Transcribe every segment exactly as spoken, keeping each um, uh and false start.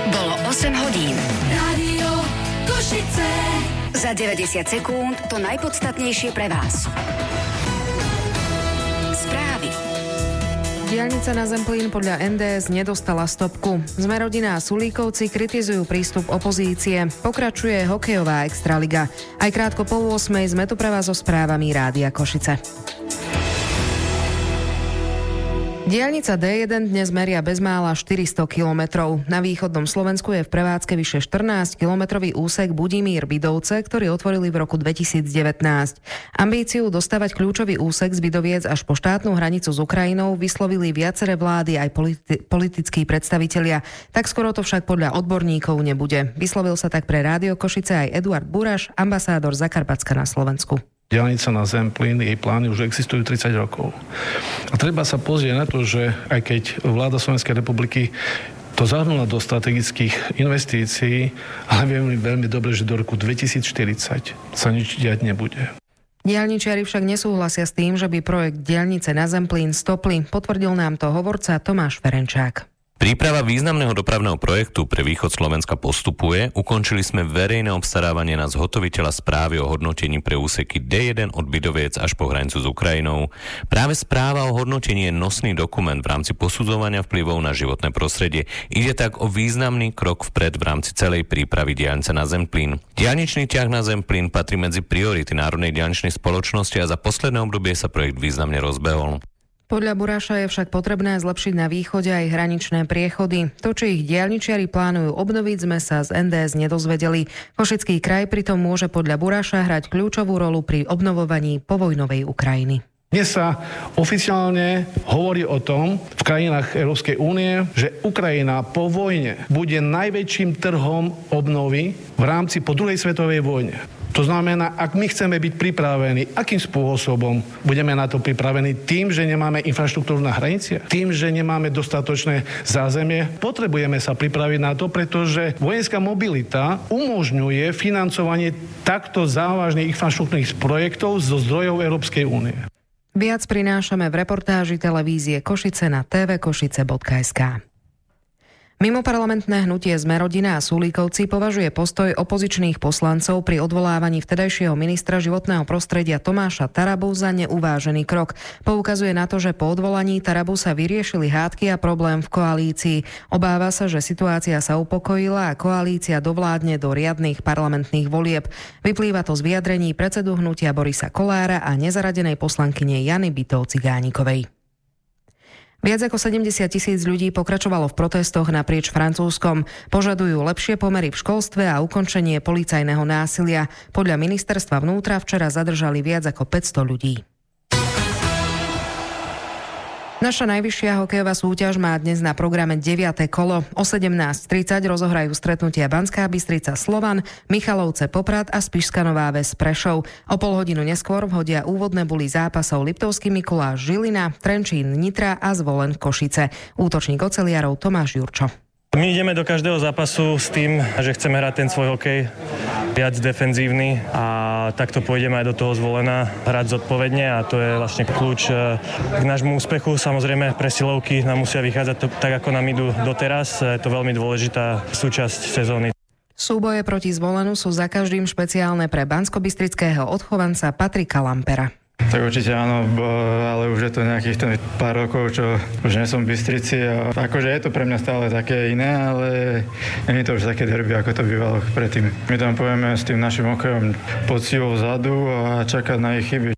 Bolo osem hodín. Rádio Košice. Za deväťdesiat sekúnd to najpodstatnejšie pre vás. Správy. Diaľnica na Zemplín podľa en dé es nedostala stopku. Smerodina a Sulíkovci kritizujú prístup opozície. Pokračuje hokejová extraliga. Aj krátko po ôsmej sme tu pre vás so správami Rádia Košice. Diaľnica dé jeden dnes meria bezmála štyristo kilometrov. Na východnom Slovensku je v prevádzke vyše štrnásťkilometrový úsek Budimír-Bidovce, ktorý otvorili v roku dvetisícdevätnásť. Ambíciu dostávať kľúčový úsek z Bidoviec až po štátnu hranicu s Ukrajinou vyslovili viaceré vlády aj politi- politickí predstavitelia. Tak skoro to však podľa odborníkov nebude. Vyslovil sa tak pre Rádio Košice aj Eduard Buraš, ambasádor Zakarpatska na Slovensku. Diaľnica na Zemplín, jej plány už existujú tridsať rokov. A treba sa pozrieť na to, že aj keď vláda Slovenskej republiky to zahrnula do strategických investícií, ale vieme veľmi dobre, že do roku dvetisícštyridsať sa nič diať nebude. Diaľničiari však nesúhlasia s tým, že by projekt diaľnice na Zemplín stopli. Potvrdil nám to hovorca Tomáš Ferenčák. Príprava významného dopravného projektu pre východ Slovenska postupuje. Ukončili sme verejné obstarávanie na zhotoviteľa správy o hodnotení pre úseky dé jeden od Bidoviec až po hranicu s Ukrajinou. Práve správa o hodnotení je nosný dokument v rámci posudzovania vplyvov na životné prostredie. Ide tak o významný krok vpred v rámci celej prípravy diaľnice na Zemplín. Diaľničný ťah na Zemplín patrí medzi priority Národnej diaľničnej spoločnosti a za posledné obdobie sa projekt významne rozbehol. Podľa Buraša je však potrebné zlepšiť na východe aj hraničné priechody. To, či ich diaľničiari plánujú obnoviť, sme sa z en dé es nedozvedeli. Košický kraj pritom môže podľa Buraša hrať kľúčovú rolu pri obnovovaní povojnovej Ukrajiny. Dnes sa oficiálne hovorí o tom v krajinách Európskej únie, že Ukrajina po vojne bude najväčším trhom obnovy v rámci po druhej svetovej vojne. To znamená, ak my chceme byť pripravení, akým spôsobom budeme na to pripravení? Tým, že nemáme infraštruktúru na hraniciach? Tým, že nemáme dostatočné zázemie? Potrebujeme sa pripraviť na to, pretože vojenská mobilita umožňuje financovanie takto závažných infraštruktúrnych projektov zo zdrojov Európskej únie. Viac prinášame v reportáži televízie Košice na té vé košice bodka es ká. Mimoparlamentné hnutie Smerodina a Sulíkovci považuje postoj opozičných poslancov pri odvolávaní vtedajšieho ministra životného prostredia Tomáša Tarabu za neuvážený krok. Poukazuje na to, že po odvolaní Tarabu sa vyriešili hádky a problém v koalícii. Obáva sa, že situácia sa upokojila a koalícia dovládne do riadnych parlamentných volieb. Vyplýva to z vyjadrení predsedu hnutia Borisa Kollára a nezaradenej poslankyne Jany Bytov-Cigánikovej. Viac ako sedemdesiat tisíc ľudí pokračovalo v protestoch naprieč Francúzskom. Požadujú lepšie pomery v školstve a ukončenie policajného násilia. Podľa ministerstva vnútra včera zadržali viac ako päťsto ľudí. Naša najvyššia hokejová súťaž má dnes na programe deviate kolo. O sedemnásť tridsať rozohrajú stretnutia Banská Bystrica Slovan, Michalovce Poprad a Spišská Nová Ves Prešov. O pol hodinu neskôr vhodia úvodné buly zápasov Liptovský Mikuláš Žilina, Trenčín Nitra a Zvolen Košice. Útočník oceliarov Tomáš Jurčo. My ideme do každého zápasu s tým, že chceme hrať ten svoj hokej viac defenzívny a takto pôjdeme aj do toho Zvolena hrať zodpovedne a to je vlastne kľúč k nášmu úspechu. Samozrejme presilovky nám musia vychádzať tak, ako nám idú doteraz. Je to veľmi dôležitá súčasť sezóny. Súboje proti Zvolenu sú za každým špeciálne pre banskobystrického odchovanca Patrika Lampera. Tak určite áno, ale už je to nejakých ten pár rokov, čo už nie som v Bystrici a akože je to pre mňa stále také iné, ale nie je to už také derby, ako to bývalo predtým. My tam povieme s tým našim hokejom poctivo vzadu a čakať na ich chyby.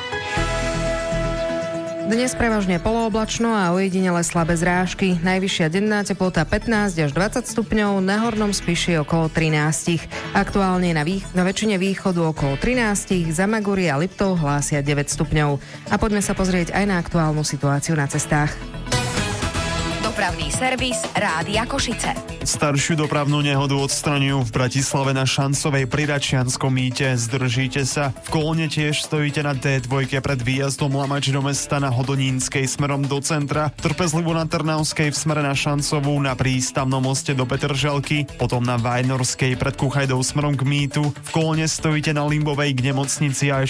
Dnes prevažne polooblačno a ojedinele slabé zrážky. Najvyššia denná teplota pätnásť až dvadsať stupňov, na Hornom Spiši okolo trinásť. Aktuálne na, vých- na väčšine východu okolo trinásť, za Magúry a Liptov hlásia deväť stupňov. A poďme sa pozrieť aj na aktuálnu situáciu na cestách. Dopravný servis Rádia Košice. Staršiu dopravnú nehodu odstraňujú v Bratislave na Šancovej pri Račianskom mýte. Zdržíte sa. V Kolne tiež stojíte na dé dva pred výjazdom Lamač do mesta na Hodonínskej smerom do centra. Trpezlivo na Trnavskej v smere na Šancovú, na Prístavnom moste do Petržalky, potom na Vajnorskej pred Kuchajdou smerom k mýtu. V Kolne stojíte na Limbovej k nemocnici a